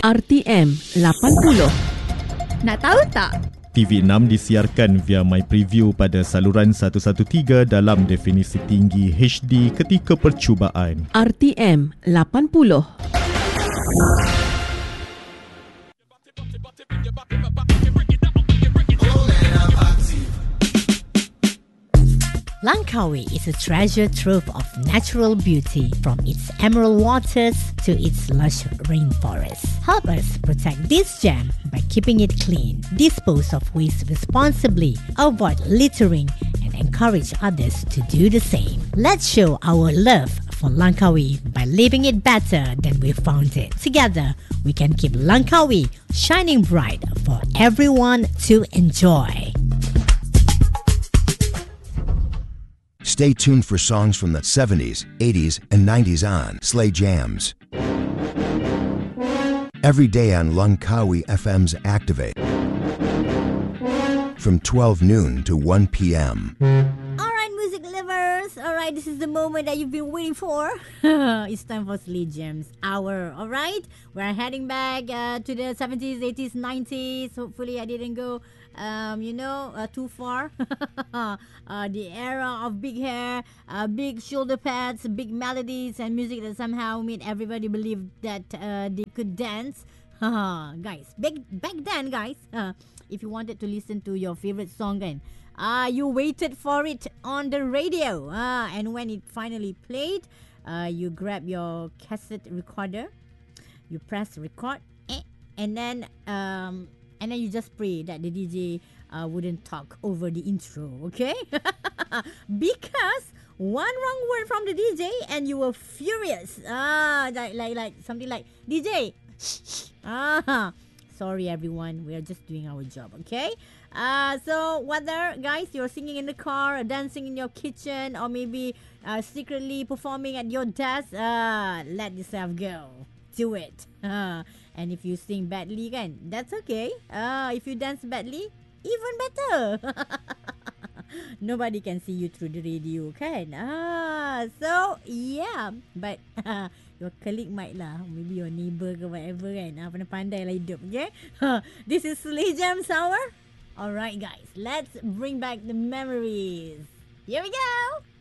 RTM 80. Nak tahu tak? TV6 disiarkan via My Preview pada saluran 113 dalam definisi tinggi HD ketika percubaan. RTM 80. Langkawi is a treasure trove of natural beauty, from its emerald waters to its lush rainforests. Help us protect this gem by keeping it clean, dispose of waste responsibly, avoid littering, and encourage others to do the same. Let's show our love for Langkawi by leaving it better than we found it. Together, we can keep Langkawi shining bright for everyone to enjoy. Stay tuned for songs from the 70s, 80s, and 90s on Slay Jams. Every day on Langkawi FM's Activate. From 12 noon to 1 p.m. Alright, music lovers. Alright, this is the moment that you've been waiting for. It's time for Slay Jams Hour. Alright, we're heading back to the 70s, 80s, 90s. Hopefully I didn't go too far. The era of big hair, big shoulder pads, big melodies, and music that somehow made everybody believe that they could dance. Guys, back then, guys, if you wanted to listen to your favorite song, you waited for it on the radio, and when it finally played, you grab your cassette recorder, you press record, and then you just pray that the DJ wouldn't talk over the intro, okay? Because one wrong word from the DJ and you were furious. Like something like, DJ, sorry everyone, we are just doing our job, okay? So whether, guys, you're singing in the car, dancing in your kitchen, or maybe secretly performing at your desk, let yourself go. Do it. And if you sing badly, that's okay. If you dance badly, even better. Nobody can see you through the radio, so yeah, but your colleague might lah, maybe your neighbor ke whatever, pandai lah hidup, okay? This is Slay Jams Hour. Alright guys, let's bring back the memories. Here we go.